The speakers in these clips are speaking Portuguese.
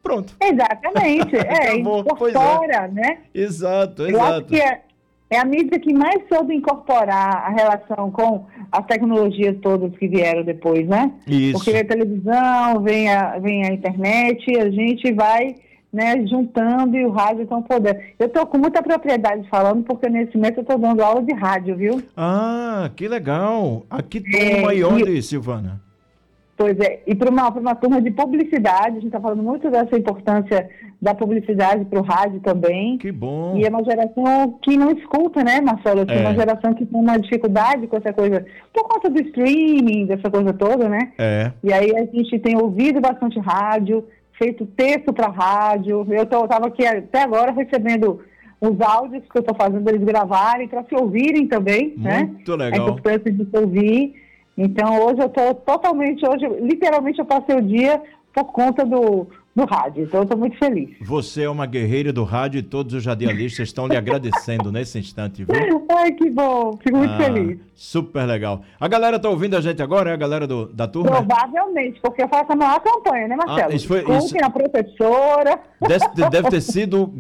Pronto. Exatamente. Acabou. Incorpora, né? Exato. Eu acho que é a mídia que mais soube incorporar a relação com as tecnologias todas que vieram depois, né? Isso. Porque a televisão, vem a internet, e a gente vai, né, juntando, e o rádio tem um poder. Eu estou com muita propriedade falando, porque nesse mês eu estou dando aula de rádio, viu? Ah, que legal. Aqui turma e onde, Silvana? Pois é, e para uma turma de publicidade, a gente está falando muito dessa importância da publicidade para o rádio também. Que bom. E é uma geração que não escuta, né, Marcelo? É uma geração que tem uma dificuldade com essa coisa, por conta do streaming, dessa coisa toda, né? E aí a gente tem ouvido bastante rádio, feito texto para rádio. Eu estava aqui até agora recebendo os áudios que eu estou fazendo eles gravarem, para se ouvirem também, né? Muito legal. A importância de se ouvir. Então, hoje eu estou totalmente, literalmente eu passei o dia por conta do rádio, então eu estou muito feliz. Você é uma guerreira do rádio e todos os radialistas estão lhe agradecendo nesse instante, viu? Ai, que bom, fico muito feliz. Super legal. A galera está ouvindo a gente agora, é a galera da turma? Provavelmente, porque eu faço a maior campanha, né, Marcelo? Escutem a professora. Deve ter sido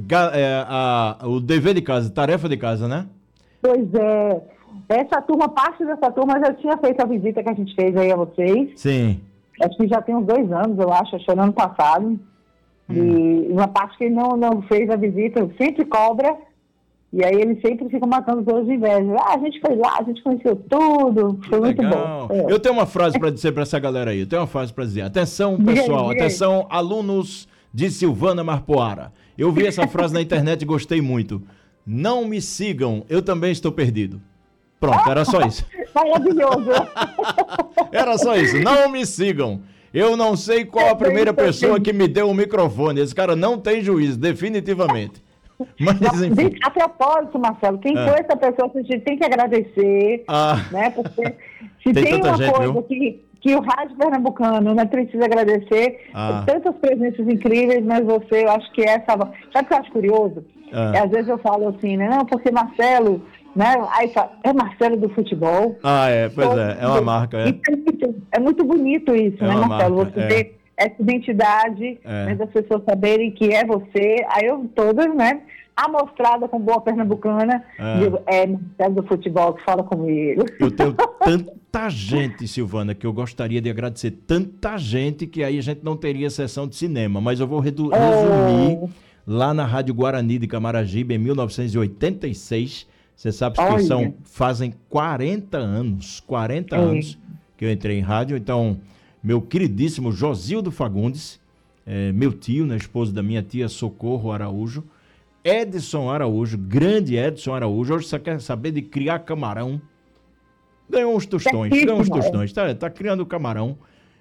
o dever de casa, tarefa de casa, né? Pois é. Parte dessa turma já tinha feito a visita que a gente fez aí a vocês. Sim. Acho que já tem uns 2 anos, eu acho no ano passado. E uma parte que não fez a visita sempre cobra. E aí eles sempre ficam matando todos de inveja. A gente foi lá, a gente conheceu tudo. Foi muito bom. Eu tenho uma frase para dizer para essa galera aí. Eu tenho uma frase para dizer. Atenção, pessoal. Atenção, alunos de Silvana Marpoara. Eu vi essa frase na internet e gostei muito. Não me sigam, eu também estou perdido. Pronto, era só isso. Maravilhoso. Era só isso. Não me sigam. Eu não sei qual a primeira pessoa que me deu o microfone. Esse cara não tem juízo, definitivamente. Mas, enfim. A propósito, Marcelo, quem foi essa pessoa, a gente tem que agradecer, né? Porque se tem uma coisa que o rádio pernambucano, né, precisa agradecer, tantas presenças incríveis, mas você, eu acho que essa... Sabe o que eu acho curioso? Às vezes eu falo assim, né? Não, porque Marcelo... Né? Aí fala, é Marcelo do futebol. Pois é uma marca. É muito bonito isso, né, Marcelo? Marca, você ter essa identidade, né, das pessoas saberem que é você. Aí eu todas, né, amostrada com boa pernambucana, digo, é Marcelo do futebol que fala comigo. Eu tenho tanta gente, Silvana, que eu gostaria de agradecer, tanta gente que aí a gente não teria sessão de cinema, mas eu vou resumir lá na Rádio Guarani de Camaragibe, em 1986. Você sabe que fazem 40 anos que eu entrei em rádio. Então, meu queridíssimo Josildo Fagundes, meu tio, né, esposo da minha tia Socorro Araújo, Edson Araújo, grande Edson Araújo, hoje você quer saber de criar camarão. Ganhou uns tostões, tá criando camarão.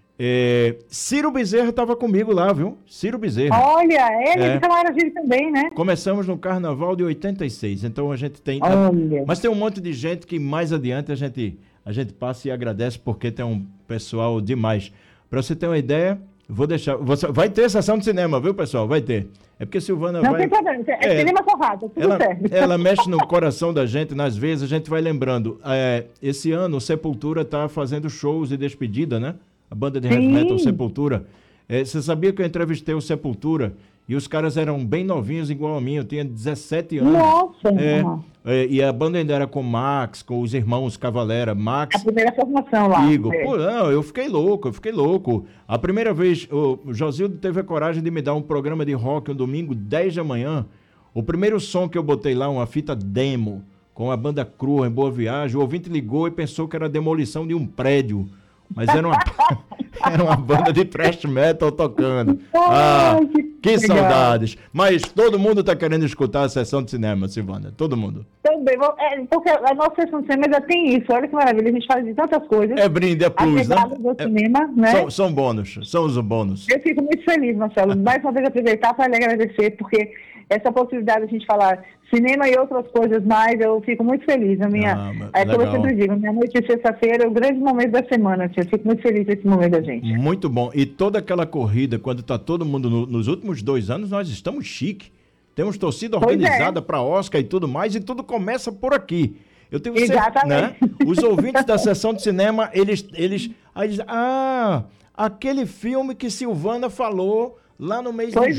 Ciro Bezerra estava comigo lá, viu? Ciro Bezerra. Olha, ele de Camaragibe também, né? Começamos no Carnaval de 86, então a gente tem... Mas tem um monte de gente que mais adiante a gente passa e agradece, porque tem um pessoal demais. Para você ter uma ideia, vou deixar... Vai ter sessão de cinema, viu, pessoal? Vai ter. É porque Silvana não tem problema, cinema porrada, tudo certo. Ela mexe no coração da gente, nas vezes a gente vai lembrando. Esse ano o Sepultura está fazendo shows de despedida, né? A banda de heavy metal Sepultura. Você sabia que eu entrevistei o Sepultura e os caras eram bem novinhos igual a mim, eu tinha 17 anos. Nossa! E a banda ainda era com Max, com os irmãos Cavalera, Max... A primeira formação lá. Igor. Pô, não, eu fiquei louco. A primeira vez, o Josildo teve a coragem de me dar um programa de rock um domingo, 10 da manhã. O primeiro som que eu botei lá, uma fita demo, com a banda crua em Boa Viagem, o ouvinte ligou e pensou que era a demolição de um prédio. Mas era uma banda de thrash metal tocando. Que saudades. Mas todo mundo está querendo escutar a sessão de cinema, Silvana. Todo mundo. Também. Porque a nossa sessão de cinema já tem isso. Olha que maravilha. A gente faz de tantas coisas. É brinde, é plus, né? Do cinema, né? São bônus. São os bônus. Eu fico muito feliz, Marcelo. Mais uma vez aproveitar para lhe agradecer, porque essa possibilidade de a gente falar cinema e outras coisas mais, eu fico muito feliz. Como eu sempre digo, minha noite de sexta-feira é o grande momento da semana. Assim, eu fico muito feliz nesse momento da gente. Muito bom. E toda aquela corrida, quando está todo mundo nos últimos 2 anos, nós estamos chique. Temos torcida organizada para Oscar e tudo mais, e tudo começa por aqui. Eu tenho certeza, né? Os ouvintes da sessão de cinema, eles dizem, aquele filme que Silvana falou lá no mês de